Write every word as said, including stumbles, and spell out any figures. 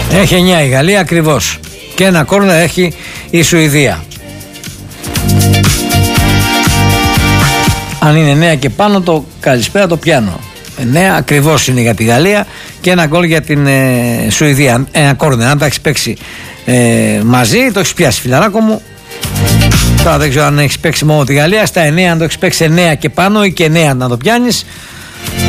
Έχει εννιά η Γαλλία ακριβώς. Και ένα κόρνερ έχει η Σουηδία. Αν είναι εννιά και πάνω, το καλησπέρα το πιάνω. εννιά ακριβώς είναι για τη Γαλλία και ένα γκολ για την ε, Σουηδία. Ένα κόρνερ, αν τα έχει παίξει ε, μαζί, το έχει πιάσει, φιλαράκο μου. Τώρα δεν ξέρω αν έχει παίξει μόνο τη Γαλλία. Στα εννιά, αν το έχει παίξει εννιά και πάνω ή και εννιά να το πιάνεις,